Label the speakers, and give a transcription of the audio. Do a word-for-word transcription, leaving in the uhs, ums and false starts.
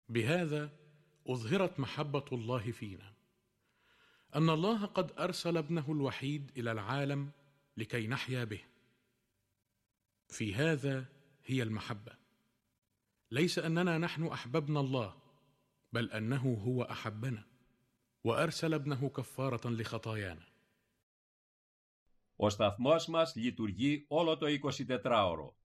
Speaker 1: بهذا أظهرت محبة الله فينا، أن الله قد أرسل ابنه الوحيد إلى العالم لكي نحيا به. في هذا هي المحبة، ليس أننا نحن أحببنا الله، بل أنه هو أحبنا وأرسل ابنه كفارة لخطايانا.
Speaker 2: Ο σταθμός μας λειτουργεί όλο το εικοσιτετράωρο.